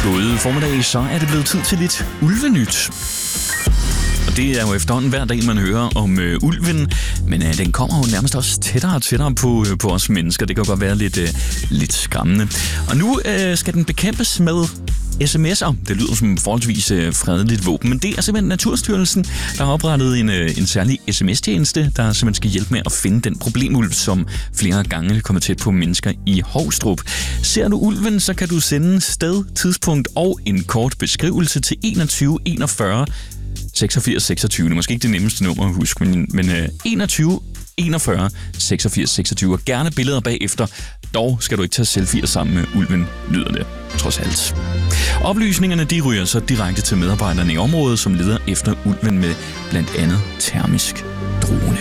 God formiddag, så er det blevet tid til lidt ulvenyt. Og det er jo efterhånden hver dag, man hører om ulven, men den kommer jo nærmest også tættere og tættere på os mennesker. Det kan godt være lidt skræmmende. Og nu skal den bekæmpes med sms'er. Det lyder som forholdsvis fredeligt våben, men det er simpelthen Naturstyrelsen, der har oprettet en særlig sms-tjeneste, der simpelthen skal hjælpe med at finde den problemulv, som flere gange kommer tæt på mennesker i Hovstrup. Ser du ulven, så kan du sende sted, tidspunkt og en kort beskrivelse til 21 41 86 26. Det er måske ikke det nemmeste nummer at huske, men 21 41 86 26. Og gerne billeder bagefter. Dog skal du ikke tage selfies sammen med ulven, lyder det trods alt. Oplysningerne de ryger så direkte til medarbejderne i området, som leder efter ulven med blandt andet termisk drone.